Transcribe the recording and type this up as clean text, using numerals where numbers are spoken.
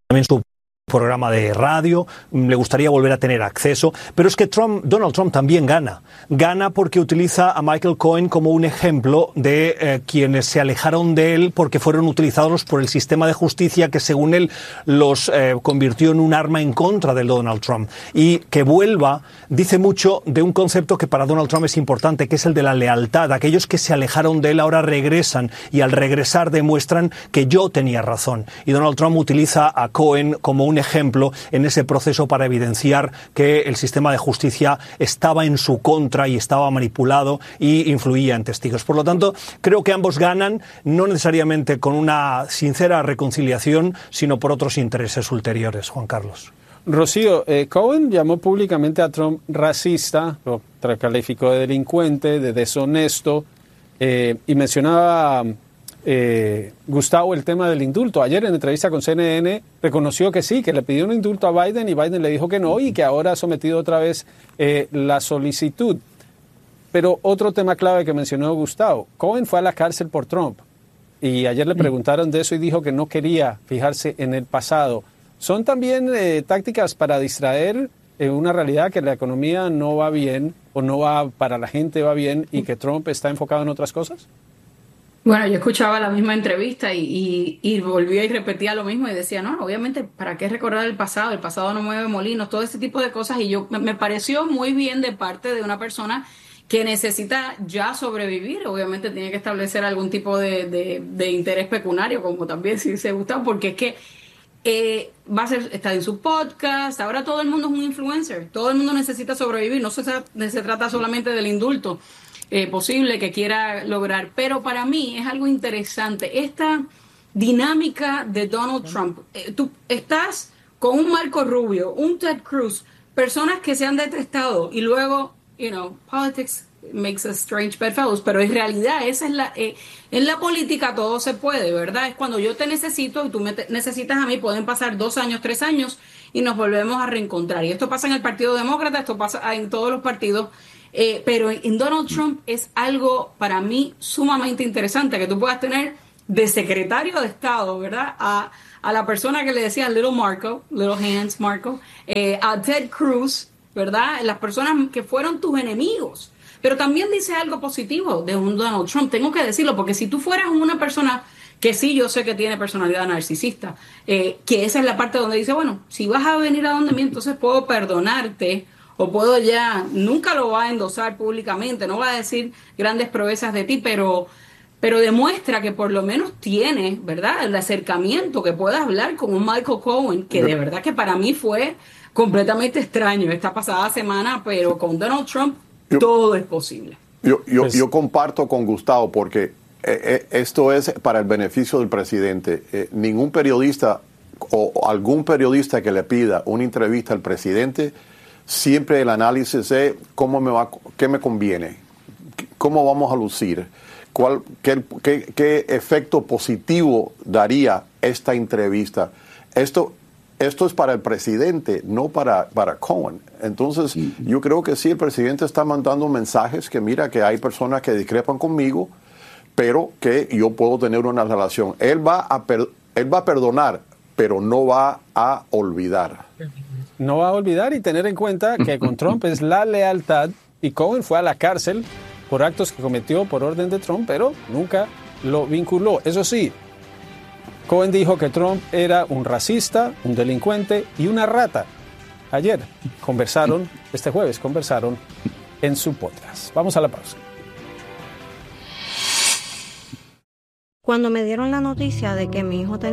su programa de radio, le gustaría volver a tener acceso, pero es que Donald Trump también gana porque utiliza a Michael Cohen como un ejemplo de quienes se alejaron de él porque fueron utilizados por el sistema de justicia que según él los convirtió en un arma en contra de Donald Trump, y que vuelva dice mucho de un concepto que para Donald Trump es importante, que es el de la lealtad. Aquellos que se alejaron de él ahora regresan, y al regresar demuestran que yo tenía razón, y Donald Trump utiliza a Cohen como un ejemplo en ese proceso para evidenciar que el sistema de justicia estaba en su contra y estaba manipulado y influía en testigos. Por lo tanto, creo que ambos ganan, no necesariamente con una sincera reconciliación, sino por otros intereses ulteriores. Juan Carlos. Rocío, Cohen llamó públicamente a Trump racista, lo calificó de delincuente, de deshonesto, y mencionaba Gustavo el tema del indulto. Ayer en entrevista con CNN reconoció que sí, que le pidió un indulto a Biden y Biden le dijo que no, y que ahora ha sometido otra vez la solicitud. Pero otro tema clave que mencionó Gustavo, Cohen fue a la cárcel por Trump, y ayer le preguntaron de eso y dijo que no quería fijarse en el pasado. ¿Son también tácticas para distraer una realidad que la economía no va bien, o no va para la gente va bien, y que Trump está enfocado en otras cosas? Bueno, yo escuchaba la misma entrevista y volvía y repetía lo mismo y decía, no, obviamente, ¿para qué recordar el pasado? El pasado no mueve molinos, todo ese tipo de cosas. Y me pareció muy bien de parte de una persona que necesita ya sobrevivir. Obviamente tiene que establecer algún tipo de interés pecuniario, como también si se gusta, porque es que está en su podcast. Ahora todo el mundo es un influencer, todo el mundo necesita sobrevivir, no se trata solamente del indulto posible que quiera lograr. Pero para mí es algo interesante esta dinámica de Donald Trump. Tú estás con un Marco Rubio, un Ted Cruz, personas que se han detestado, y luego, politics makes us strange bedfellows, pero en realidad esa es en la política todo se puede, ¿verdad? Es cuando yo te necesito y tú me necesitas a mí, pueden pasar 2 años, 3 años y nos volvemos a reencontrar. Y esto pasa en el Partido Demócrata, esto pasa en todos los partidos. Pero en Donald Trump es algo para mí sumamente interesante, que tú puedas tener de secretario de Estado, ¿verdad? A la persona que le decía Little Hands Marco, a Ted Cruz, ¿verdad? Las personas que fueron tus enemigos. Pero también dice algo positivo de un Donald Trump, tengo que decirlo, porque si tú fueras una persona que sí, yo sé que tiene personalidad narcisista, que esa es la parte donde dice, bueno, si vas a venir a donde mí, entonces puedo perdonarte, o puedo nunca lo va a endosar públicamente, no va a decir grandes proezas de ti, pero demuestra que por lo menos tiene, ¿verdad?, el acercamiento, que pueda hablar con un Michael Cohen, que de verdad que para mí fue completamente extraño esta pasada semana, pero con Donald Trump todo es posible. Yo comparto con Gustavo, porque esto es para el beneficio del presidente. Ningún periodista o algún periodista que le pida una entrevista al presidente, siempre el análisis es qué me conviene, cómo vamos a lucir, qué efecto positivo daría esta entrevista. Esto es para el presidente, no para Cohen. Entonces, yo creo que sí, el presidente está mandando mensajes que mira que hay personas que discrepan conmigo, pero que yo puedo tener una relación. Él va a perdonar, pero no va a olvidar. No va a olvidar, y tener en cuenta que con Trump es la lealtad, y Cohen fue a la cárcel por actos que cometió por orden de Trump, pero nunca lo vinculó. Eso sí, Cohen dijo que Trump era un racista, un delincuente y una rata. Ayer este jueves conversaron en su podcast. Vamos a la pausa. Cuando me dieron la noticia de que mi hijo tenía